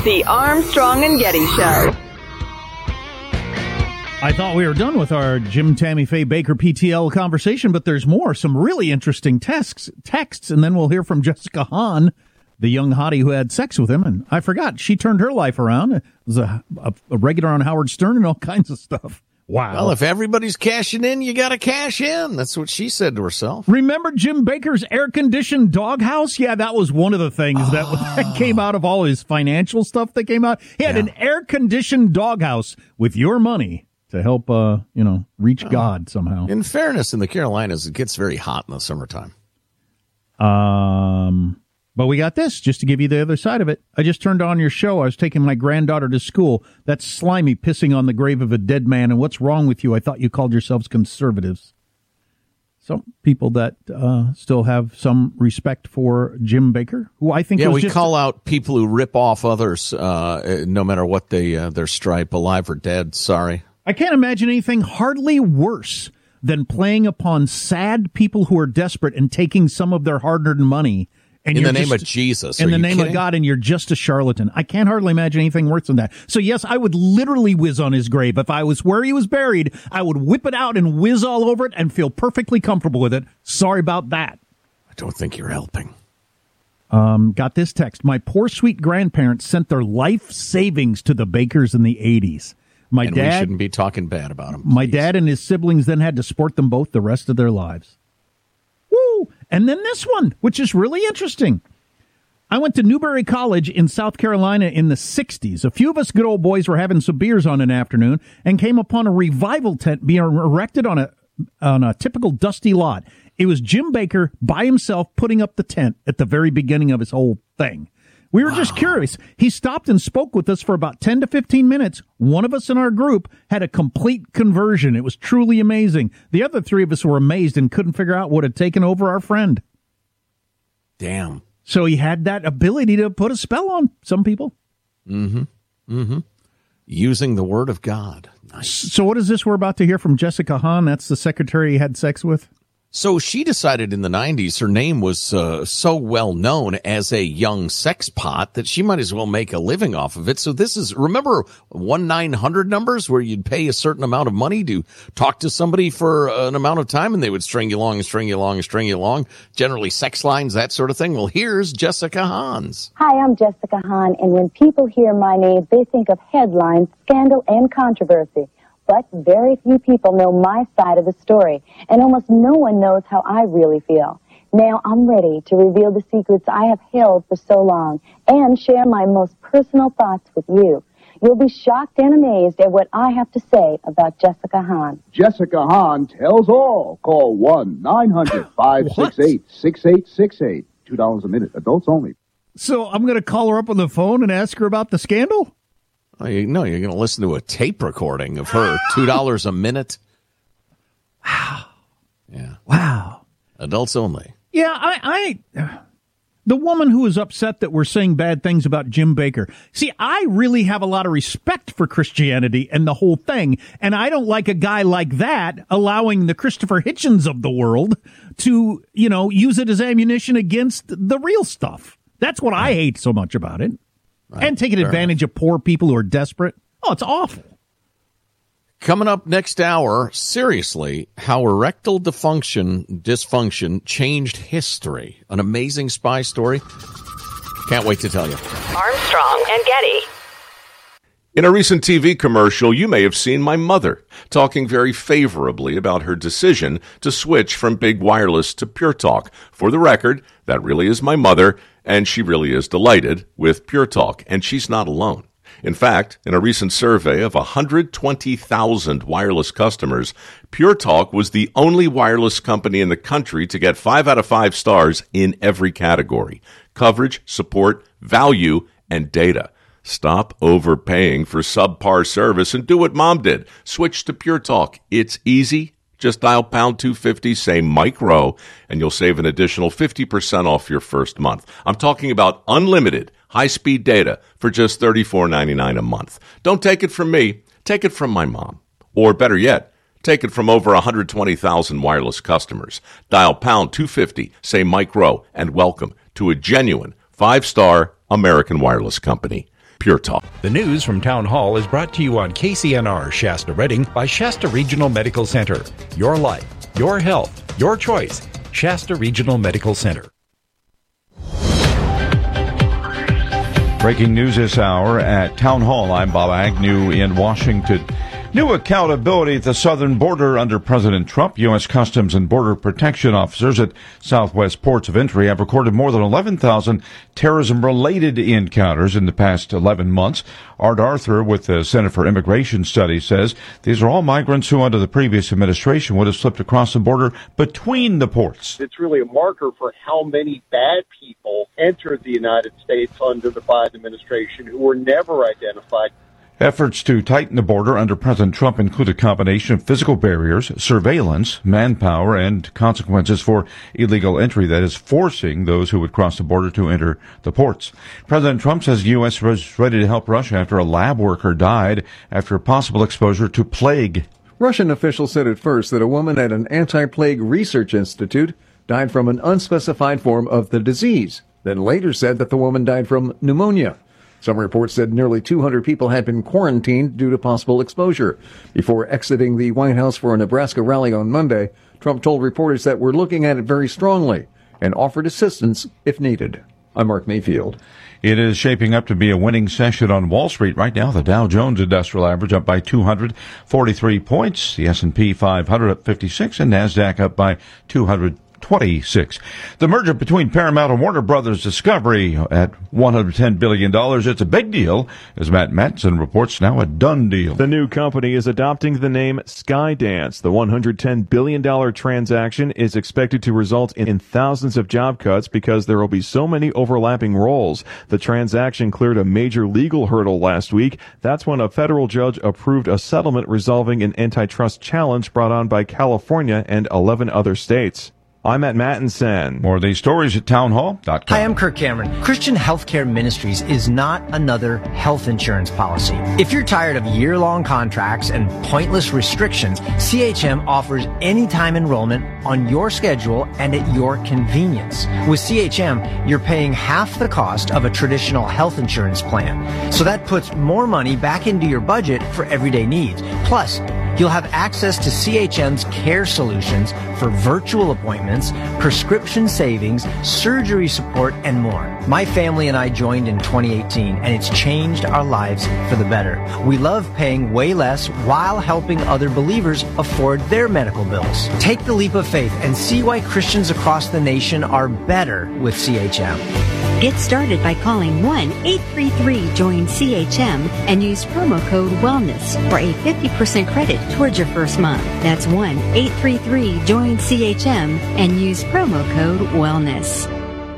The Armstrong and Getty Show. I thought we were done with our Jim, Tammy Faye Bakker PTL conversation, but there's more. Some really interesting texts, and then we'll hear from Jessica Hahn, the young hottie who had sex with him. And I forgot, she turned her life around. It was a regular on Howard Stern and all kinds of stuff. Wow. Well, if everybody's cashing in, you got to cash in. That's what she said to herself. Remember Jim Bakker's air-conditioned doghouse? Yeah, that was one of the things that came out of all his financial stuff that came out. He had an air-conditioned doghouse with your money to help, reach God somehow. In fairness, in the Carolinas, it gets very hot in the summertime. But we got this, just to give you the other side of it. I just turned on your show. I was taking my granddaughter to school. That's Slimy pissing on the grave of a dead man. And what's wrong with you? I thought you called yourselves conservatives. Some people that still have some respect for Jim Bakker, who I think was we call out people who rip off others, no matter what their stripe, alive or dead. Sorry. I can't imagine anything hardly worse than playing upon sad people who are desperate and taking some of their hard-earned money. And in the name of Jesus. In the name of God, and you're just a charlatan. I can't hardly imagine anything worse than that. So, yes, I would literally whiz on his grave. If I was where he was buried, I would whip it out and whiz all over it and feel perfectly comfortable with it. Sorry about that. I don't think you're helping. Got this text. My poor, sweet grandparents sent their life savings to the Bakkers in the 80s. We shouldn't be talking bad about them. My dad and his siblings then had to support them both the rest of their lives. Woo! And then this one, which is really interesting. I went to Newberry College in South Carolina in the 60s. A few of us good old boys were having some beers on an afternoon and came upon a revival tent being erected on a typical dusty lot. It was Jim Bakker by himself putting up the tent at the very beginning of his whole thing. We were just curious. He stopped and spoke with us for about 10 to 15 minutes. One of us in our group had a complete conversion. It was truly amazing. The other three of us were amazed and couldn't figure out what had taken over our friend. Damn. So he had that ability to put a spell on some people. Mm-hmm. Mm-hmm. Using the word of God. Nice. So what is this we're about to hear from Jessica Hahn? That's the secretary he had sex with? So she decided in the 90s her name was so well known as a young sex pot that she might as well make a living off of it. So this is, remember 1-900 numbers where you'd pay a certain amount of money to talk to somebody for an amount of time and they would string you along and string you along and string you along, generally sex lines, that sort of thing. Well, here's Jessica Hahn. Hi, I'm Jessica Hahn, and when people hear my name, they think of headlines, scandal, and controversy. But very few people know my side of the story, and almost no one knows how I really feel. Now I'm ready to reveal the secrets I have held for so long and share my most personal thoughts with you. You'll be shocked and amazed at what I have to say about Jessica Hahn. Jessica Hahn tells all. Call 1-900-568-6868. $2 a minute. Adults only. So I'm going to call her up on the phone and ask her about the scandal? Oh, no, you're going to listen to a tape recording of her. $2 a minute. Wow. Yeah. Wow. Adults only. Yeah, the woman who is upset that we're saying bad things about Jim Bakker. See, I really have a lot of respect for Christianity and the whole thing, and I don't like a guy like that allowing the Christopher Hitchens of the world to, use it as ammunition against the real stuff. That's what I hate so much about it. Right. And taking advantage of poor people who are desperate. Oh, it's awful. Coming up next hour, seriously, how erectile dysfunction changed history. An amazing spy story. Can't wait to tell you. Armstrong and Getty. In a recent TV commercial, you may have seen my mother talking very favorably about her decision to switch from Big Wireless to Pure Talk. For the record, that really is my mother, and she really is delighted with Pure Talk, and she's not alone. In fact, in a recent survey of 120,000 wireless customers, Pure Talk was the only wireless company in the country to get 5 out of 5 stars in every category: coverage, support, value, and data. Stop overpaying for subpar service and do what Mom did. Switch to Pure Talk. It's easy. Just dial pound 250, say Mike Rowe, and you'll save an additional 50% off your first month. I'm talking about unlimited high-speed data for just $34.99 a month. Don't take it from me. Take it from my mom. Or better yet, take it from over 120,000 wireless customers. Dial pound 250, say Mike Rowe, and welcome to a genuine 5-star American wireless company. Pure Talk. The news from Town Hall is brought to you on KCNR Shasta Redding by Shasta Regional Medical Center. Your life, your health, your choice. Shasta Regional Medical Center. Breaking news this hour at Town Hall. I'm Bob Agnew in Washington. New accountability at the southern border under President Trump. U.S. Customs and Border Protection officers at Southwest ports of entry have recorded more than 11,000 terrorism-related encounters in the past 11 months. Art Arthur with the Center for Immigration Studies says these are all migrants who under the previous administration would have slipped across the border between the ports. It's really a marker for how many bad people entered the United States under the Biden administration who were never identified. Efforts to tighten the border under President Trump include a combination of physical barriers, surveillance, manpower, and consequences for illegal entry that is forcing those who would cross the border to enter the ports. President Trump says the U.S. was ready to help Russia after a lab worker died after possible exposure to plague. Russian officials said at first that a woman at an anti-plague research institute died from an unspecified form of the disease, then later said that the woman died from pneumonia. Some reports said nearly 200 people had been quarantined due to possible exposure. Before exiting the White House for a Nebraska rally on Monday, Trump told reporters that we're looking at it very strongly and offered assistance if needed. I'm Mark Mayfield. It is shaping up to be a winning session on Wall Street right now. The Dow Jones Industrial Average up by 243 points. The S&P 500 up 56 and NASDAQ up by 226. The merger between Paramount and Warner Brothers Discovery at $110 billion. It's a big deal. As Matt Matson reports, now a done deal. The new company is adopting the name Skydance. The $110 billion transaction is expected to result in thousands of job cuts because there will be so many overlapping roles. The transaction cleared a major legal hurdle last week. That's when a federal judge approved a settlement resolving an antitrust challenge brought on by California and 11 other states. I'm Matt Mattinson. More of these stories at townhall.com. Hi, I'm Kirk Cameron. Christian Healthcare Ministries is not another health insurance policy. If you're tired of year-long contracts and pointless restrictions, CHM offers anytime enrollment on your schedule and at your convenience. With CHM, you're paying half the cost of a traditional health insurance plan. So that puts more money back into your budget for everyday needs. Plus, you'll have access to CHM's care solutions for virtual appointments, prescription savings, surgery support, and more. My family and I joined in 2018, and it's changed our lives for the better. We love paying way less while helping other believers afford their medical bills. Take the leap of faith and see why Christians across the nation are better with CHM. Get started by calling 1-833-JOIN-CHM and use promo code WELLNESS for a 50% credit towards your first month. That's 1-833-JOIN-CHM and use promo code WELLNESS.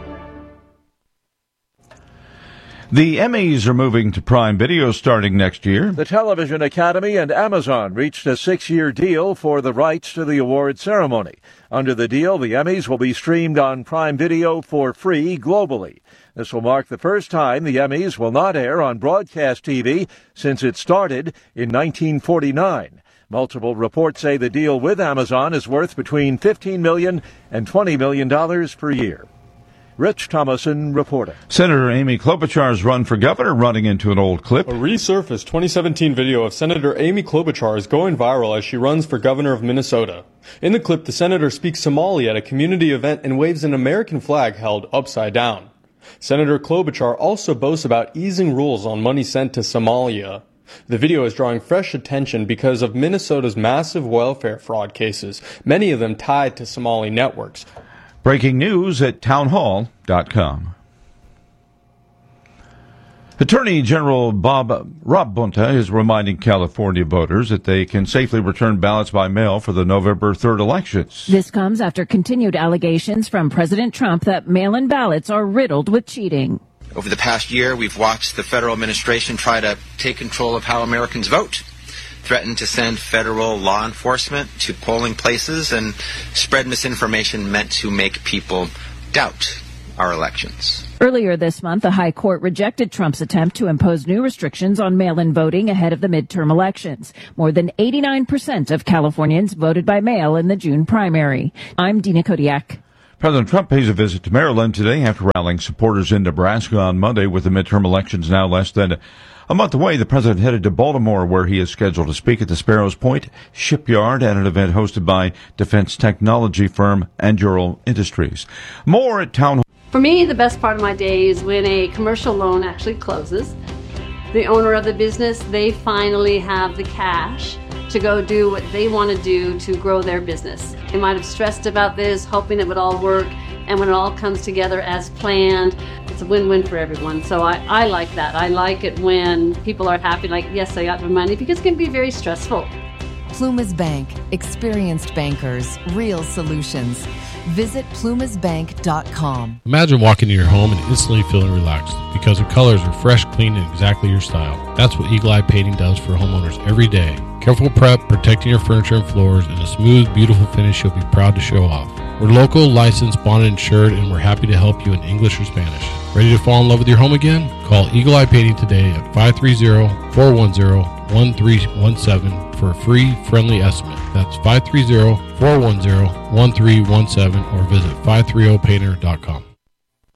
The Emmys are moving to Prime Video starting next year. The Television Academy and Amazon reached a 6-year deal for the rights to the award ceremony. Under the deal, the Emmys will be streamed on Prime Video for free globally. This will mark the first time the Emmys will not air on broadcast TV since it started in 1949. Multiple reports say the deal with Amazon is worth between $15 million and $20 million per year. Rich Thomason reporting. Senator Amy Klobuchar's run for governor running into an old clip. A resurfaced 2017 video of Senator Amy Klobuchar is going viral as she runs for governor of Minnesota. In the clip, the senator speaks Somali at a community event and waves an American flag held upside down. Senator Klobuchar also boasts about easing rules on money sent to Somalia. The video is drawing fresh attention because of Minnesota's massive welfare fraud cases, many of them tied to Somali networks. Breaking news at townhall.com. Attorney General Rob Bonta is reminding California voters that they can safely return ballots by mail for the November 3rd elections. This comes after continued allegations from President Trump that mail-in ballots are riddled with cheating. Over the past year, we've watched the federal administration try to take control of how Americans vote, threaten to send federal law enforcement to polling places, and spread misinformation meant to make people doubt our elections. Earlier this month, the High Court rejected Trump's attempt to impose new restrictions on mail-in voting ahead of the midterm elections. More than 89% of Californians voted by mail in the June primary. I'm Dina Kodiak. President Trump pays a visit to Maryland today after rallying supporters in Nebraska on Monday. With the midterm elections now less than a month away, the president headed to Baltimore, where he is scheduled to speak at the Sparrows Point Shipyard at an event hosted by defense technology firm Anduril Industries. More at Town Hall. For me, the best part of my day is when a commercial loan actually closes. The owner of the business, they finally have the cash to go do what they want to do to grow their business. They might have stressed about this, hoping it would all work, and when it all comes together as planned, it's a win-win for everyone. So I like that. I like it when people are happy, like, yes, I got the money, because it can be very stressful. Plumas Bank. Experienced bankers. Real solutions. Visit plumasbank.com. Imagine walking into your home and instantly feeling relaxed because the colors are fresh, clean, and exactly your style. That's what Eagle Eye Painting does for homeowners every day. Careful prep, protecting your furniture and floors, and a smooth, beautiful finish you'll be proud to show off. We're local, licensed, bonded, insured, and we're happy to help you in English or Spanish. Ready to fall in love with your home again? Call Eagle Eye Painting today at 530-410-1317 for a free, friendly estimate. That's 530-410-1317 or visit 530painter.com.